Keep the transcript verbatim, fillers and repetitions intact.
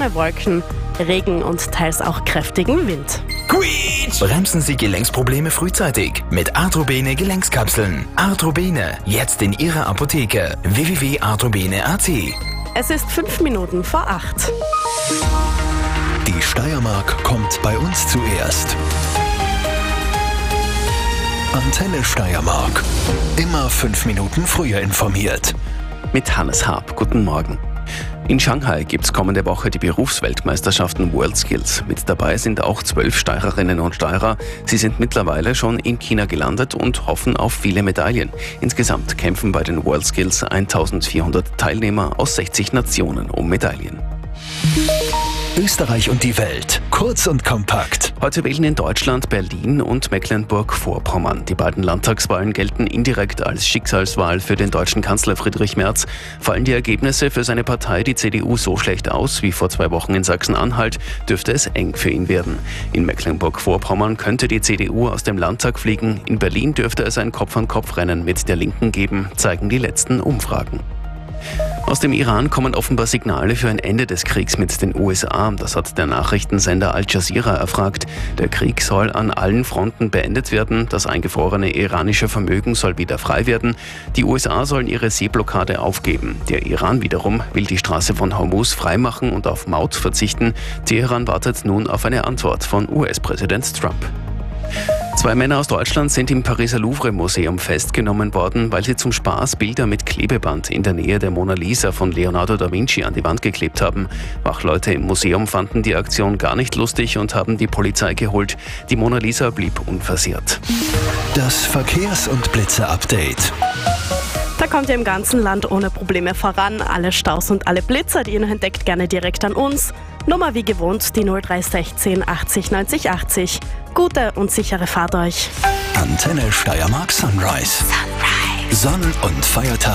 ohne Wolken, Regen und teils auch kräftigen Wind. Quietsch! Bremsen Sie Gelenksprobleme frühzeitig mit Arthrobene Gelenkskapseln. Arthrobene, jetzt in Ihrer Apotheke. w w w punkt arthrobene punkt a t. Es ist fünf Minuten vor acht. Die Steiermark kommt bei uns zuerst. Antenne Steiermark. Immer fünf Minuten früher informiert. Mit Hannes Haab. Guten Morgen. In Shanghai gibt es kommende Woche die Berufsweltmeisterschaften WorldSkills. Mit dabei sind auch zwölf Steirerinnen und Steirer. Sie sind mittlerweile schon in China gelandet und hoffen auf viele Medaillen. Insgesamt kämpfen bei den WorldSkills eintausendvierhundert Teilnehmer aus sechzig Nationen um Medaillen. Österreich und die Welt. Kurz und kompakt. Heute wählen in Deutschland Berlin und Mecklenburg-Vorpommern. Die beiden Landtagswahlen gelten indirekt als Schicksalswahl für den deutschen Kanzler Friedrich Merz. Fallen die Ergebnisse für seine Partei, die C D U, so schlecht aus wie vor zwei Wochen in Sachsen-Anhalt, dürfte es eng für ihn werden. In Mecklenburg-Vorpommern könnte die C D U aus dem Landtag fliegen. In Berlin dürfte es ein Kopf-an-Kopf-Rennen mit der Linken geben, zeigen die letzten Umfragen. Aus dem Iran kommen offenbar Signale für ein Ende des Kriegs mit den U S A. Das hat der Nachrichtensender Al Jazeera erfragt. Der Krieg soll an allen Fronten beendet werden. Das eingefrorene iranische Vermögen soll wieder frei werden. Die U S A sollen ihre Seeblockade aufgeben. Der Iran wiederum will die Straße von Hormuz freimachen und auf Maut verzichten. Teheran wartet nun auf eine Antwort von U S-Präsident Trump. Zwei Männer aus Deutschland sind im Pariser Louvre-Museum festgenommen worden, weil sie zum Spaß Bilder mit Klebeband in der Nähe der Mona Lisa von Leonardo da Vinci an die Wand geklebt haben. Wachleute im Museum fanden die Aktion gar nicht lustig und haben die Polizei geholt. Die Mona Lisa blieb unversehrt. Das Verkehrs- und Blitze-Update. Da kommt ihr im ganzen Land ohne Probleme voran. Alle Staus und alle Blitzer, die ihr noch entdeckt, gerne direkt an uns. Nummer wie gewohnt, die null drei sechzehn achtzig neunzig achtzig. Gute und sichere Fahrt euch. Antenne Steiermark Sunrise. Sunrise. Sonn- und Feiertag